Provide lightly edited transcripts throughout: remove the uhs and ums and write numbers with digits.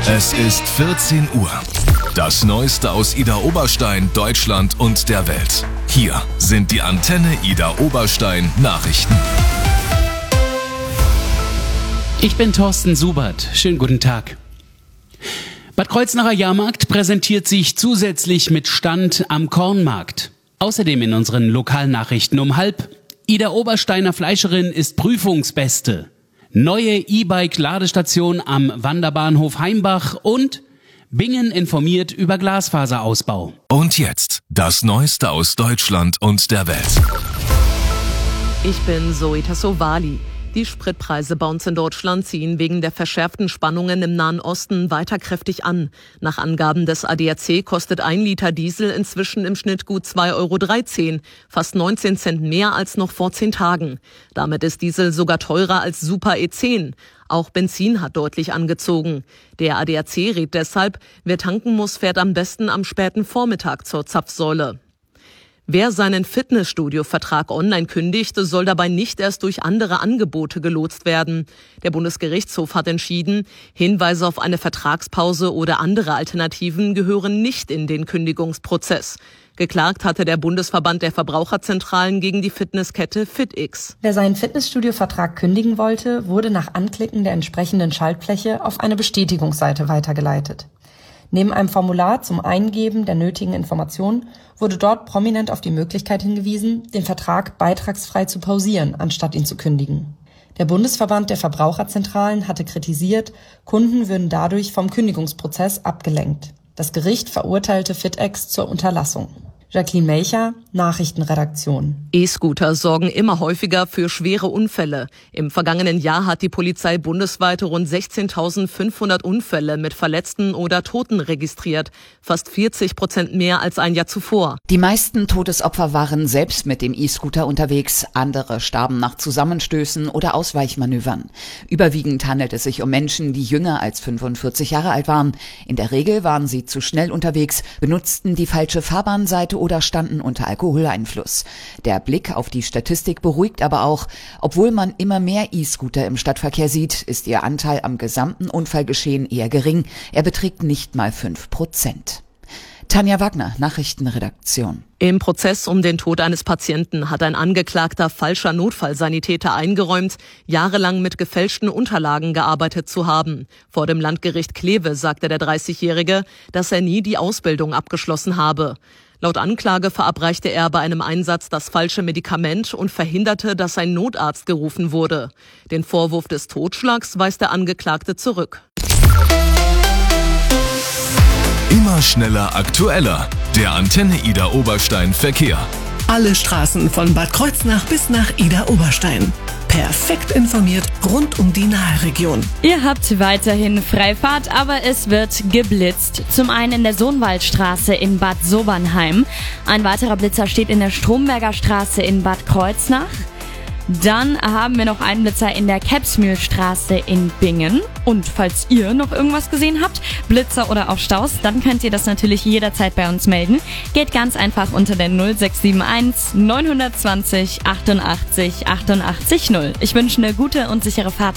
Es ist 14 Uhr. Das Neueste aus Idar Oberstein, Deutschland und der Welt. Hier sind die Antenne Idar Oberstein Nachrichten. Ich bin Thorsten Subert. Schönen guten Tag. Bad Kreuznacher Jahrmarkt präsentiert sich zusätzlich mit Stand am Kornmarkt. Außerdem in unseren Lokalnachrichten um 12:30. Idar Obersteiner Fleischerin ist Prüfungsbeste. Neue E-Bike-Ladestation am Wanderbahnhof Heimbach und Bingen informiert über Glasfaserausbau. Und jetzt das Neueste aus Deutschland und der Welt. Ich bin Zoe Tassovali. Die Spritpreise bei uns in Deutschland ziehen wegen der verschärften Spannungen im Nahen Osten weiter kräftig an. Nach Angaben des ADAC kostet 1 Liter Diesel inzwischen im Schnitt gut 2,13 €, fast 19 Cent mehr als noch vor 10 Tagen. Damit ist Diesel sogar teurer als Super E10. Auch Benzin hat deutlich angezogen. Der ADAC rät deshalb, wer tanken muss, fährt am besten am späten Vormittag zur Zapfsäule. Wer seinen Fitnessstudio-Vertrag online kündigt, soll dabei nicht erst durch andere Angebote gelotst werden. Der Bundesgerichtshof hat entschieden, Hinweise auf eine Vertragspause oder andere Alternativen gehören nicht in den Kündigungsprozess. Geklagt hatte der Bundesverband der Verbraucherzentralen gegen die Fitnesskette FitX. Wer seinen Fitnessstudio-Vertrag kündigen wollte, wurde nach Anklicken der entsprechenden Schaltfläche auf eine Bestätigungsseite weitergeleitet. Neben einem Formular zum Eingeben der nötigen Informationen wurde dort prominent auf die Möglichkeit hingewiesen, den Vertrag beitragsfrei zu pausieren, anstatt ihn zu kündigen. Der Bundesverband der Verbraucherzentralen hatte kritisiert, Kunden würden dadurch vom Kündigungsprozess abgelenkt. Das Gericht verurteilte FitX zur Unterlassung. Jacqueline Melcher, Nachrichtenredaktion. E-Scooter sorgen immer häufiger für schwere Unfälle. Im vergangenen Jahr hat die Polizei bundesweit rund 16.500 Unfälle mit Verletzten oder Toten registriert. Fast 40% mehr als ein Jahr zuvor. Die meisten Todesopfer waren selbst mit dem E-Scooter unterwegs. Andere starben nach Zusammenstößen oder Ausweichmanövern. Überwiegend handelt es sich um Menschen, die jünger als 45 Jahre alt waren. In der Regel waren sie zu schnell unterwegs, benutzten die falsche Fahrbahnseite oder standen unter Alkoholeinfluss. Der Blick auf die Statistik beruhigt aber auch. Obwohl man immer mehr E-Scooter im Stadtverkehr sieht, ist ihr Anteil am gesamten Unfallgeschehen eher gering. Er beträgt nicht mal 5%. Tanja Wagner, Nachrichtenredaktion. Im Prozess um den Tod eines Patienten hat ein Angeklagter falscher Notfallsanitäter eingeräumt, jahrelang mit gefälschten Unterlagen gearbeitet zu haben. Vor dem Landgericht Kleve sagte der 30-Jährige, dass er nie die Ausbildung abgeschlossen habe. Laut Anklage verabreichte er bei einem Einsatz das falsche Medikament und verhinderte, dass ein Notarzt gerufen wurde. Den Vorwurf des Totschlags weist der Angeklagte zurück. Immer schneller, aktueller. Der Antenne Idar Oberstein Verkehr. Alle Straßen von Bad Kreuznach bis nach Idar Oberstein. Perfekt informiert rund um die Naheregion. Ihr habt weiterhin Freifahrt, aber es wird geblitzt. Zum einen in der Sohnwaldstraße in Bad Sobernheim. Ein weiterer Blitzer steht in der Stromberger Straße in Bad Kreuznach. Dann haben wir noch einen Blitzer in der Kebsmühlstraße in Bingen. Und falls ihr noch irgendwas gesehen habt, Blitzer oder auch Staus, dann könnt ihr das natürlich jederzeit bei uns melden. Geht ganz einfach unter der 0671 920 88 88 0. Ich wünsche eine gute und sichere Fahrt.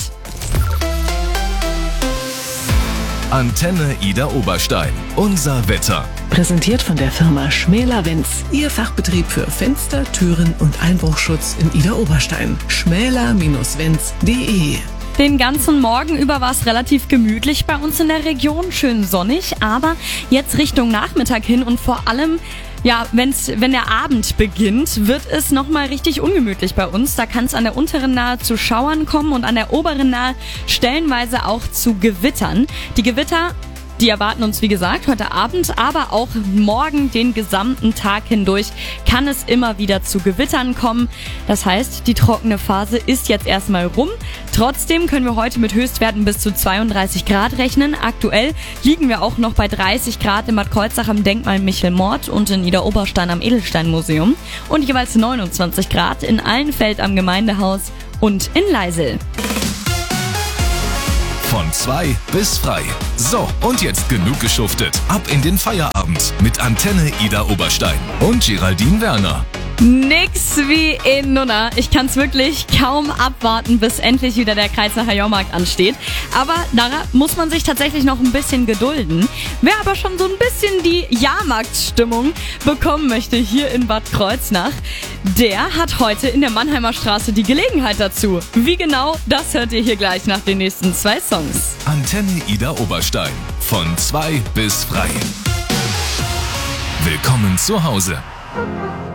Antenne Idar Oberstein. Unser Wetter. Präsentiert von der Firma Schmäler-Wenz. Ihr Fachbetrieb für Fenster, Türen und Einbruchschutz in Idar Oberstein. schmäler-wenz.de. Den ganzen Morgen über war es relativ gemütlich bei uns in der Region, schön sonnig, aber jetzt Richtung Nachmittag hin und vor allem, wenn der Abend beginnt, wird es nochmal richtig ungemütlich bei uns. Da kann es an der unteren Nahe zu Schauern kommen und an der oberen Nahe stellenweise auch zu Gewittern. Die Gewitter, die erwarten uns, wie gesagt, heute Abend, aber auch morgen den gesamten Tag hindurch kann es immer wieder zu Gewittern kommen. Das heißt, die trockene Phase ist jetzt erstmal rum. Trotzdem können wir heute mit Höchstwerten bis zu 32 Grad rechnen. Aktuell liegen wir auch noch bei 30 Grad in Bad Kreuznach am Denkmal Michel-Mort und in Idar Oberstein am Edelsteinmuseum und jeweils 29 Grad in Allenfeld am Gemeindehaus und in Leisel. Von 2 bis frei. So, und jetzt genug geschuftet. Ab in den Feierabend mit Antenne Idar Oberstein und Geraldine Werner. Nix wie in Nunna. Ich kann's wirklich kaum abwarten, bis endlich wieder der Kreuznacher Jahrmarkt ansteht. Aber da muss man sich tatsächlich noch ein bisschen gedulden. Wer aber schon so ein bisschen die Jahrmarktstimmung bekommen möchte hier in Bad Kreuznach, der hat heute in der Mannheimer Straße die Gelegenheit dazu. Wie genau, das hört ihr hier gleich nach den nächsten 2 Songs. Antenne Ida Oberstein. Von 2 bis frei. Willkommen zu Hause.